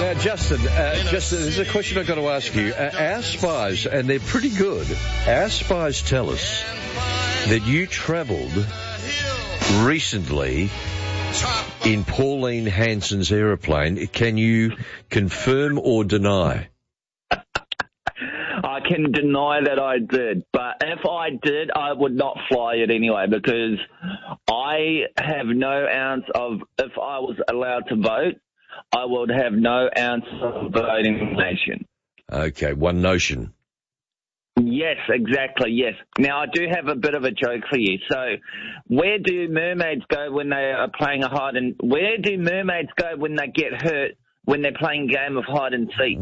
Now, Justin, this is a question I've got to ask you. Our spies, and they're pretty good, our spies tell us that you travelled recently in Pauline Hanson's aeroplane. Can you confirm or deny? I can deny that I did, but if I did, I would not fly it anyway because I have no ounce of, if I was allowed to vote, I would have no ounce of voting nation. Okay, one notion. Yes, exactly, yes. Now, I do have a bit of a joke for you. So, where do mermaids go when they are playing where do mermaids go when they get hurt when they're playing a game of hide and seek?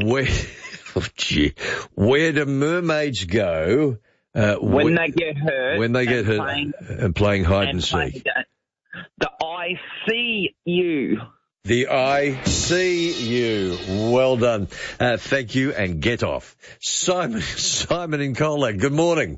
Where do mermaids go when they get hurt? When they get hurt and playing hide and seek. The I see you. The I see you. Well done. Thank you, and get off. Simon in Colac, good morning.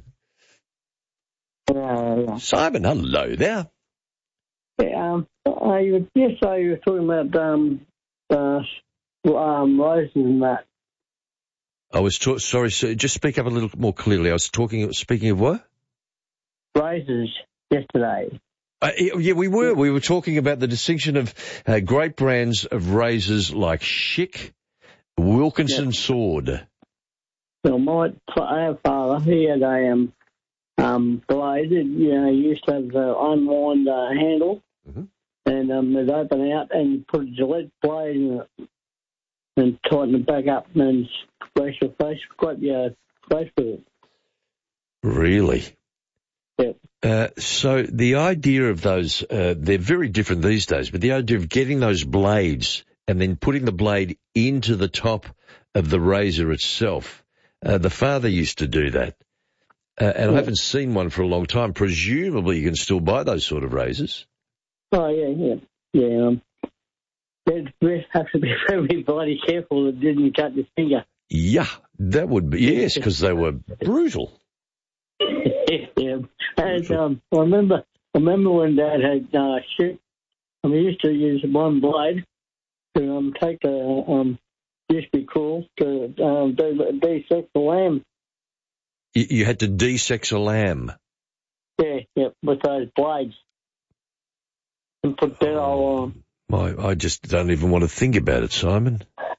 Simon, hello there. Yeah, yesterday you were talking about roses and that. I was sorry, sir, just speak up a little more clearly. I was speaking of what? Roses yesterday. Yeah, we were. We were talking about the distinction of great brands of razors like Schick, Wilkinson Sword. Well, our father, he had a blade. He used to have the unwind handle, and it'd open out and put a Gillette blade in it and tighten it back up and scratch your face, scrape your face with it. Really? Yep. So the idea of those, they're very different these days, but the idea of getting those blades and then putting the blade into the top of the razor itself, the father used to do that. And I haven't seen one for a long time. Presumably you can still buy those sort of razors. Oh, yeah. They'd have to be very bloody careful that didn't cut your finger. Yeah, that would be, yes, because they were brutal. Yeah. And, I remember when Dad had shit. We used to use one blade to take the used to be cruel to dissect the lamb. You had to desex a lamb. Yeah, with those blades and put that all on. I just don't even want to think about it, Simon.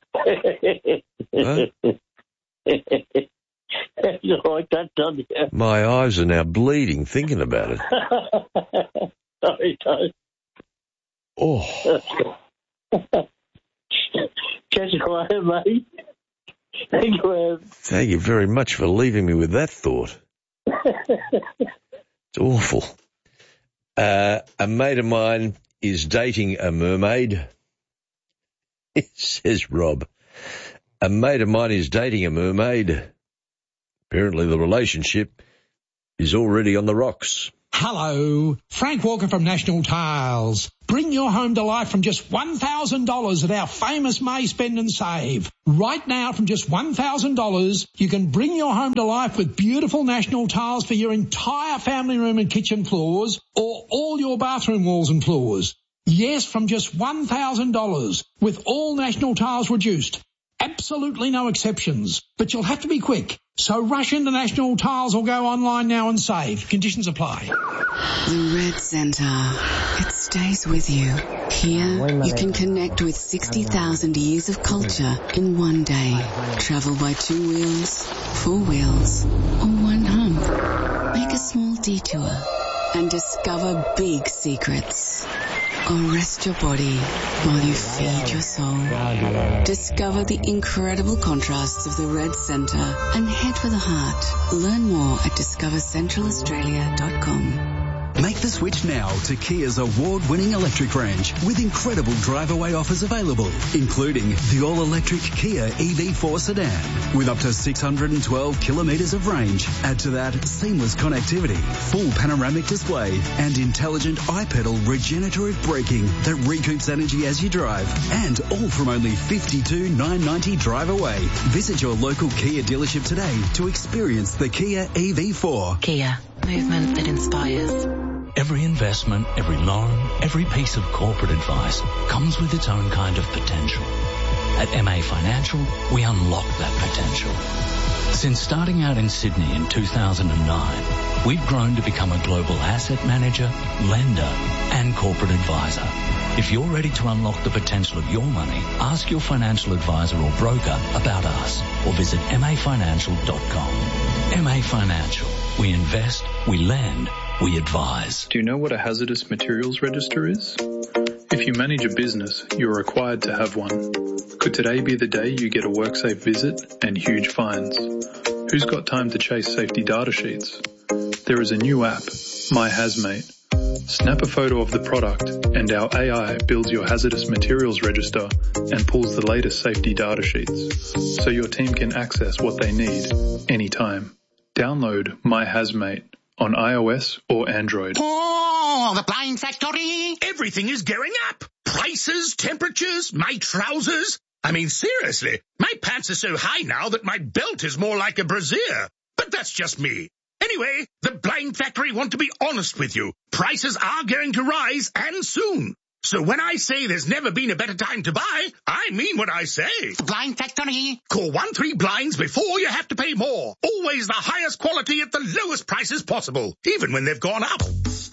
Huh? You like that, don't you? My eyes are now bleeding thinking about it. No, he does. Oh. Catch you quiet, mate. Thank you. Thank you very much for leaving me with that thought. It's awful. A mate of mine is dating a mermaid. Says Rob. A mate of mine is dating a mermaid. Apparently the relationship is already on the rocks. Hello, Frank Walker from National Tiles. Bring your home to life from just $1,000 at our famous May Spend and Save. Right now, from just $1,000, you can bring your home to life with beautiful National Tiles for your entire family room and kitchen floors, or all your bathroom walls and floors. Yes, from just $1,000, with all National Tiles reduced. Absolutely no exceptions, but you'll have to be quick. So rush into National Tiles or go online now and save. Conditions apply. The Red Centre. It stays with you. Here, you can connect with 60,000 years of culture in one day. Travel by 2 wheels, 4 wheels, or one hump. Make a small detour and discover big secrets. Or rest your body while you feed your soul. Discover the incredible contrasts of the Red Centre and head for the heart. Learn more at discovercentralaustralia.com. Make the switch now to Kia's award-winning electric range with incredible drive-away offers available, including the all-electric Kia EV4 sedan with up to 612 kilometres of range. Add to that seamless connectivity, full panoramic display and intelligent iPedal regenerative braking that recoups energy as you drive. And all from only $52,990 drive away. Visit your local Kia dealership today to experience the Kia EV4. Kia, movement that inspires. Every investment, every loan, every piece of corporate advice comes with its own kind of potential. At MA Financial, we unlock that potential. Since starting out in Sydney in 2009, we've grown to become a global asset manager, lender, and corporate advisor. If you're ready to unlock the potential of your money, ask your financial advisor or broker about us or visit mafinancial.com. MA Financial. We invest, we lend, we advise. Do you know what a hazardous materials register is? If you manage a business, you're required to have one. Could today be the day you get a WorkSafe visit and huge fines? Who's got time to chase safety data sheets? There is a new app, My Hazmate. Snap a photo of the product and our AI builds your hazardous materials register and pulls the latest safety data sheets so your team can access what they need anytime. Download My Hazmate on iOS or Android. Oh, the Blind Factory! Everything is going up. Prices, temperatures, my trousers. I mean, seriously, my pants are so high now that my belt is more like a brassiere. But that's just me. Anyway, the Blind Factory want to be honest with you. Prices are going to rise, and soon. So when I say there's never been a better time to buy, I mean what I say. The Blind Factory. Call 13Blinds before you have to pay more. Always the highest quality at the lowest prices possible, even when they've gone up.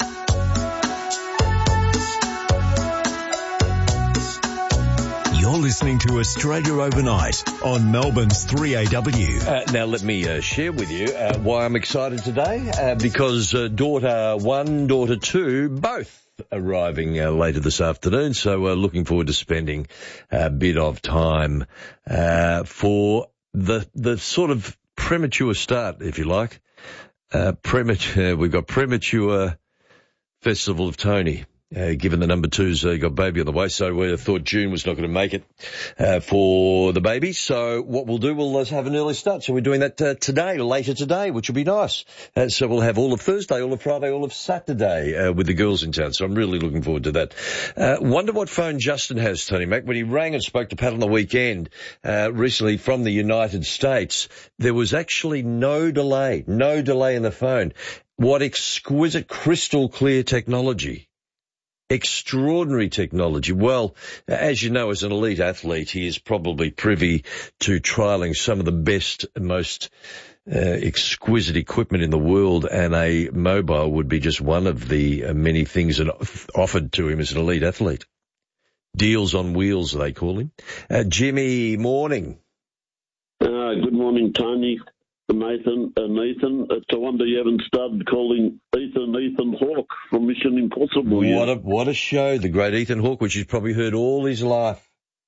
You're listening to Australia Overnight on Melbourne's 3AW. Now, let me share with you why I'm excited today. Because daughter 1, daughter 2, both arriving later this afternoon. So looking forward to spending a bit of time for the sort of premature start, if you like. We've got premature Festival of Tony. Given the number 2's got baby on the way, so we thought June was not going to make it for the baby. So what we'll do, we'll have an early start. So we're doing that later today, which will be nice. So we'll have all of Thursday, all of Friday, all of Saturday with the girls in town. So I'm really looking forward to that. Wonder what phone Justin has, Tony Mac. When he rang and spoke to Pat on the weekend recently from the United States, there was actually no delay in the phone. What exquisite crystal clear technology. Extraordinary technology. Well, as you know, as an elite athlete, he is probably privy to trialling some of the best, most exquisite equipment in the world, and a mobile would be just one of the many things that offered to him as an elite athlete. Deals on wheels, they call him. Jimmy, morning. Good morning, Tony. Nathan, it's a wonder you haven't started calling Ethan Hawke from Mission Impossible. What a show, the great Ethan Hawke, which he's probably heard all his life.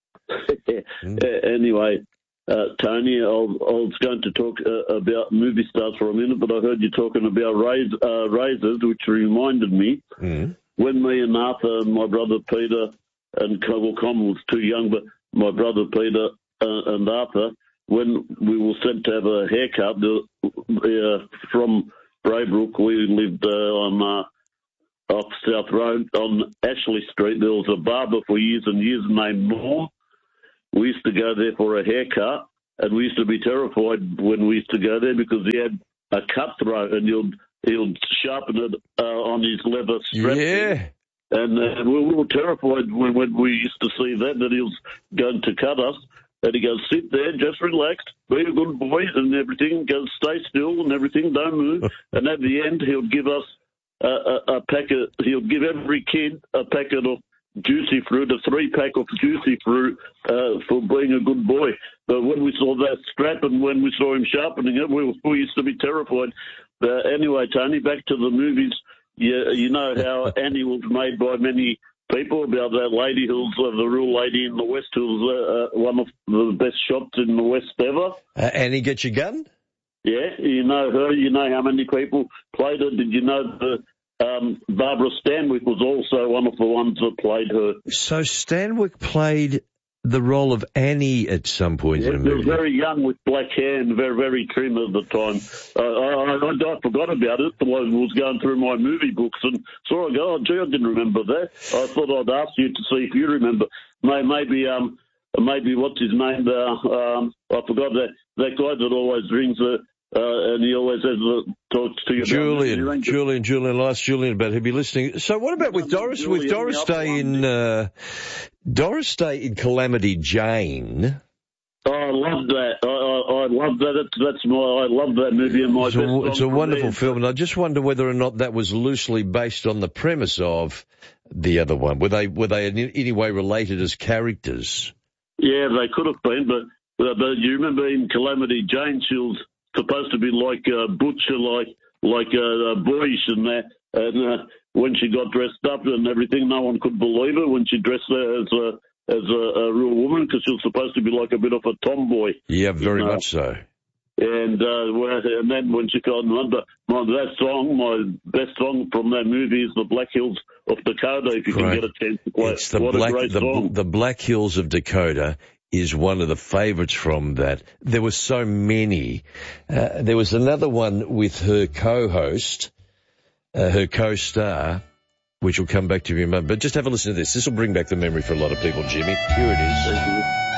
Anyway, Tony, I was going to talk about movie stars for a minute, but I heard you talking about razors, which reminded me when me and Arthur and my brother Peter and Common was too young, but my brother Peter and Arthur, when we were sent to have a haircut from Braybrook, we lived on off South Road on Ashley Street. There was a barber for years and years named Moore. We used to go there for a haircut, and we used to be terrified when we used to go there because he had a cutthroat and he'll sharpen it on his leather strap. Yeah. And we were terrified when we used to see that he was going to cut us. And he goes, sit there, just relax, be a good boy and everything. Goes, stay still and everything, don't move. And at the end, he'll give us a packet. He'll give every kid a packet of juicy fruit, a 3-pack of juicy fruit for being a good boy. But when we saw that strap and when we saw him sharpening it, we used to be terrified. Anyway, Tony, back to the movies. You know how Annie was made by many people, about that lady who's the real lady in the West, who's one of the best shots in the West ever. Annie Get Your Gun? Yeah, you know her. You know how many people played her. Did you know Barbara Stanwyck was also one of the ones that played her? So Stanwyck played the role of Annie at some point in the movie. She was very young with black hair and very, very trim at the time. I forgot about it. I was going through my movie books and saw it go, oh, gee, I didn't remember that. I thought I'd ask you to see if you remember. Maybe what's his name? I forgot that guy that always rings and he always talks to you. Julian. I'll ask Julian about he'll be listening. So what about with Doris? With Doris Day in Calamity Jane? Oh, I love that. I love that. I love that movie. And it's a wonderful film, and I just wonder whether or not that was loosely based on the premise of the other one. Were they in any way related as characters? Yeah, they could have been, but you remember in Calamity Jane, she was supposed to be like a butcher, like a boyish and that. And when she got dressed up and everything, no one could believe her when she dressed as a real woman, because she was supposed to be like a bit of a tomboy. Yeah, very much so. And then when she got my best song from that movie is the Black Hills of Dakota. If you can get a chance to play, it's a great song. The Black Hills of Dakota is one of the favourites from that. There were so many. There was another one with her co-host, her co-star, which will come back to you in a moment. But just have a listen to this. This will bring back the memory for a lot of people, Jimmy. Here it is.